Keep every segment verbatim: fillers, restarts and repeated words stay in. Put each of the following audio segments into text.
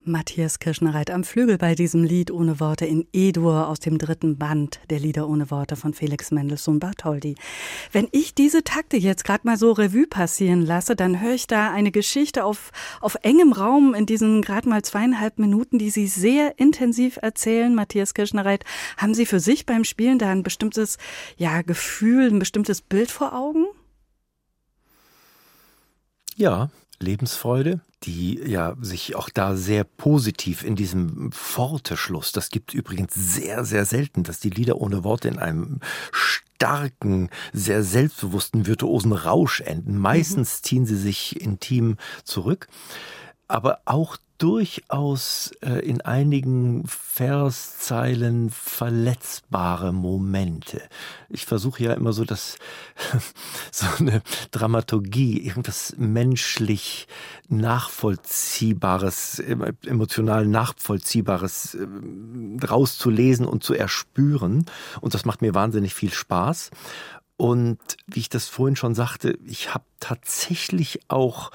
Matthias Kirschner-Reit am Flügel bei diesem Lied ohne Worte in E-Dur aus dem dritten Band der Lieder ohne Worte von Felix Mendelssohn Bartholdy. Wenn ich diese Takte jetzt gerade mal so Revue passieren lasse, dann höre ich da eine Geschichte auf, auf engem Raum in diesen gerade mal zweieinhalb Minuten, die Sie sehr intensiv erzählen. Matthias Kirschner-Reit, haben Sie für sich beim Spielen da ein bestimmtes ja, Gefühl, ein bestimmtes Bild vor Augen? Ja, Lebensfreude, die ja sich auch da sehr positiv in diesem Worteschluss, das gibt übrigens sehr, sehr selten, dass die Lieder ohne Worte in einem starken, sehr selbstbewussten, virtuosen Rausch enden. Meistens ziehen sie sich intim zurück, aber auch durchaus äh, in einigen Verszeilen verletzbare Momente. Ich versuche ja immer so das, so eine Dramaturgie, irgendwas menschlich nachvollziehbares, emotional nachvollziehbares äh, rauszulesen und zu erspüren. Und das macht mir wahnsinnig viel Spaß. Und wie ich das vorhin schon sagte, ich habe tatsächlich auch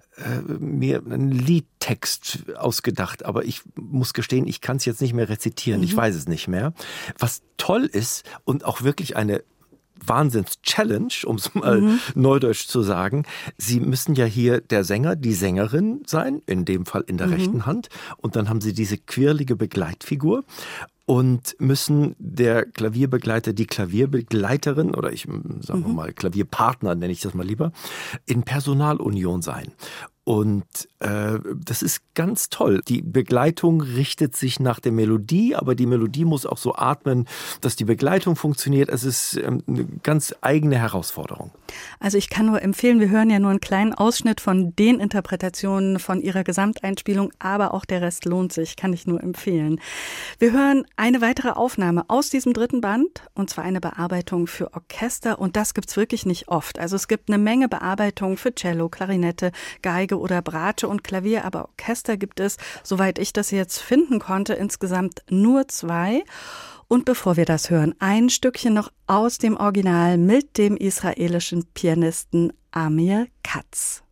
mir einen Liedtext ausgedacht, aber ich muss gestehen, ich kann es jetzt nicht mehr rezitieren, mhm. ich weiß es nicht mehr. Was toll ist und auch wirklich eine Wahnsinns-Challenge, um es mal mhm. neudeutsch zu sagen, Sie müssen ja hier der Sänger, die Sängerin sein, in dem Fall in der mhm. rechten Hand, und dann haben Sie diese quirlige Begleitfigur und müssen der Klavierbegleiter, die Klavierbegleiterin oder ich sagen wir mal Klavierpartner, nenne ich das mal lieber, in Personalunion sein. Und äh, das ist ganz toll. Die Begleitung richtet sich nach der Melodie, aber die Melodie muss auch so atmen, dass die Begleitung funktioniert. Es ist ähm, eine ganz eigene Herausforderung. Also ich kann nur empfehlen, wir hören ja nur einen kleinen Ausschnitt von den Interpretationen von Ihrer Gesamteinspielung, aber auch der Rest lohnt sich, kann ich nur empfehlen. Wir hören eine weitere Aufnahme aus diesem dritten Band, und zwar eine Bearbeitung für Orchester, und das gibt's wirklich nicht oft. Also es gibt eine Menge Bearbeitungen für Cello, Klarinette, Geige oder Bratsche und Klavier, aber Orchester gibt es, soweit ich das jetzt finden konnte, insgesamt nur zwei. Und bevor wir das hören, ein Stückchen noch aus dem Original mit dem israelischen Pianisten Amir Katz.